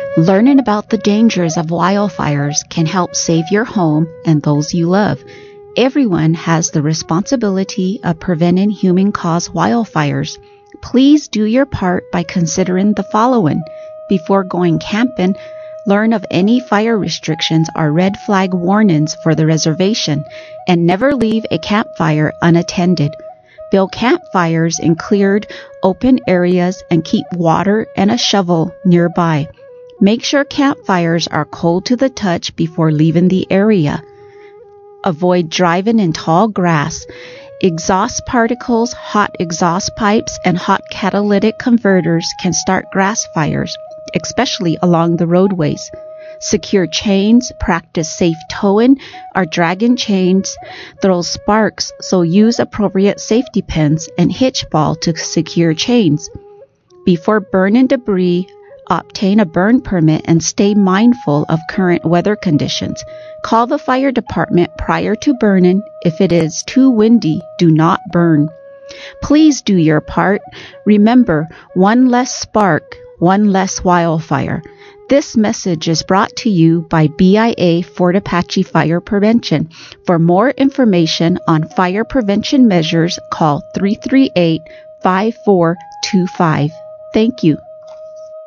Learning about the dangers of wildfires can help save your home and those you love. Everyone has the responsibility of preventing human-caused wildfires. Please do your part by considering the following. Before going camping, learn of any fire restrictions or red flag warnings for the reservation, and never leave a campfire unattended. Build campfires in cleared, open areas and keep water and a shovel nearby. Make sure campfires are cold to the touch before leaving the area. Avoid driving in tall grass. Exhaust particles, hot exhaust pipes, and hot catalytic converters can start grass fires, especially along the roadways. Secure chains, practice safe towing or dragging chains, throw sparks, so use appropriate safety pins and hitch ball to secure chains. Before burning debris, obtain a burn permit and stay mindful of current weather conditions. Call the fire department prior to burning. If it is too windy, do not burn. Please do your part. Remember, one less spark, one less wildfire. This message is brought to you by BIA Fort Apache Fire Prevention. For more information on fire prevention measures, call 338-5425. Thank you.